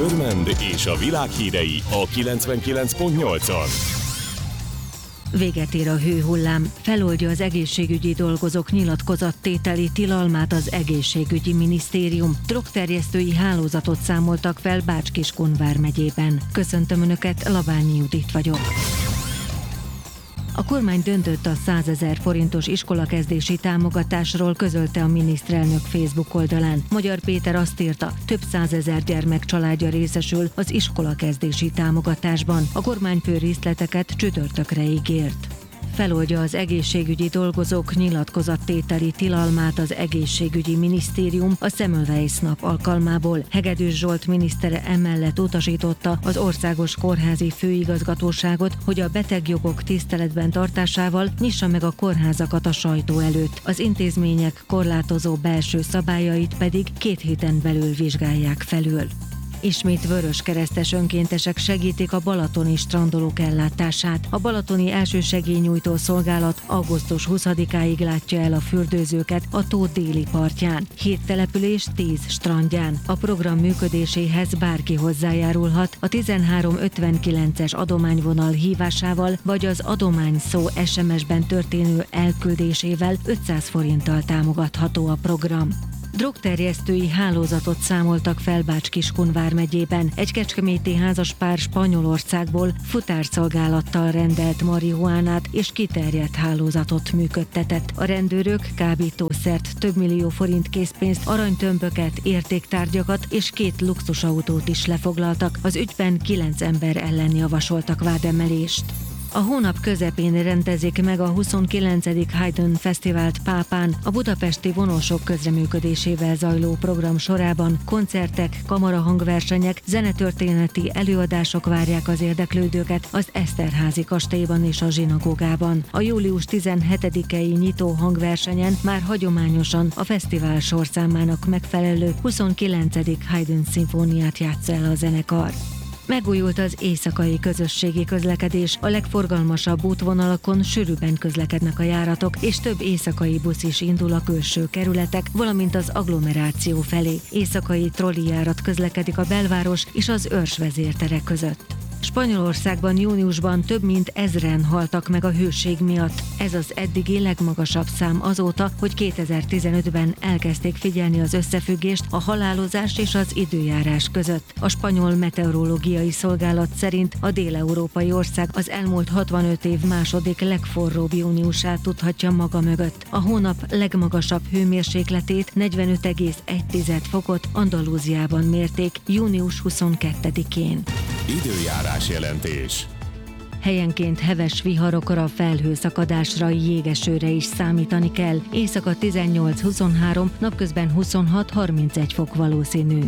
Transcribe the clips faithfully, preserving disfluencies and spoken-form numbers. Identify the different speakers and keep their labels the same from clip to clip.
Speaker 1: Körmend és a világ hírei a kilencvenkilenc pont nyolcon.
Speaker 2: Véget ér a hőhullám, feloldja az egészségügyi dolgozók nyilatkozattételi tilalmát az egészségügyi minisztérium. Drogterjesztői hálózatot számoltak fel Bács-Kiskun vármegyében. Köszöntöm Önöket, Laványi Judit vagyok. A kormány döntött a százezer forintos iskolakezdési támogatásról, közölte a miniszterelnök Facebook oldalán. Magyar Péter azt írta, több százezer gyermek családja részesül az iskolakezdési támogatásban. A kormányfő részleteket csütörtökre ígért. Feloldja az egészségügyi dolgozók nyilatkozattételi tilalmát az egészségügyi minisztérium a Semmelweis nap alkalmából. Hegedűs Zsolt minisztere emellett utasította az Országos Kórházi Főigazgatóságot, hogy a betegjogok tiszteletben tartásával nyissa meg a kórházakat a sajtó előtt. Az intézmények korlátozó belső szabályait pedig két héten belül vizsgálják felül. Ismét vöröskeresztes önkéntesek segítik a balatoni strandolók ellátását. A balatoni elsősegélynyújtó szolgálat augusztus huszadikáig látja el a fürdőzőket a tó déli partján. Hét település tíz strandján. A program működéséhez bárki hozzájárulhat a tizenhárom ötvenkilences adományvonal hívásával, vagy az adomány szó es em es-ben történő elküldésével ötszáz forinttal támogatható a program. Drogterjesztői hálózatot számoltak fel Bács-Kiskun vármegyében. Egy kecskeméti házaspár Spanyolországból futárszolgálattal rendelt marihuánát és kiterjedt hálózatot működtetett. A rendőrök kábítószert, több millió forint készpénzt, aranytömböket, értéktárgyakat és két luxusautót is lefoglaltak. Az ügyben kilenc ember ellen javasoltak vádemelést. A hónap közepén rendezik meg a huszonkilencedik Haydn Fesztivált Pápán. A budapesti vonósok közreműködésével zajló program sorában koncertek, kamarahangversenyek, zenetörténeti előadások várják az érdeklődőket az Eszterházy kastélyban és a zsinagógában. A július tizenhetedikei nyitó hangversenyen már hagyományosan a fesztivál sorszámának megfelelő huszonkilencedik Haydn szimfóniát játssza el a zenekar. Megújult az éjszakai közösségi közlekedés, a legforgalmasabb útvonalakon sűrűbben közlekednek a járatok, és több éjszakai busz is indul a külső kerületek, valamint az agglomeráció felé. Éjszakai trollijárat közlekedik a belváros és az őrs vezértere között. Spanyolországban júniusban több mint ezren haltak meg a hőség miatt. Ez az eddigi legmagasabb szám azóta, hogy kétezer-tizenötben elkezdték figyelni az összefüggést a halálozás és az időjárás között. A spanyol meteorológiai szolgálat szerint a déleurópai ország az elmúlt hatvanöt év második legforróbb júniusát tudhatja maga mögött. A hónap legmagasabb hőmérsékletét negyvenöt egész egy fokot Andalúziában mérték június huszonkettedikén.
Speaker 1: Időjárás jelentés.
Speaker 2: Helyenként heves viharokra, felhőszakadásra, jégesőre is számítani kell. Éjszaka tizennyolc-huszonhárom, napközben huszonhat-harmincegy fok valószínű.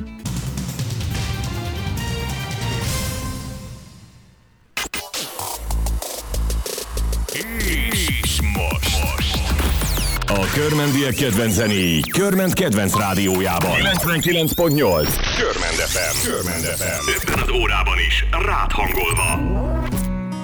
Speaker 1: És most, most. A körmendiek kedvenc zenéi Körmend kedvenc rádiójában. kilencvenkilenc pont nyolc. Körmend ef em. Körmend ef em. Ebben az órában is rád hangolva.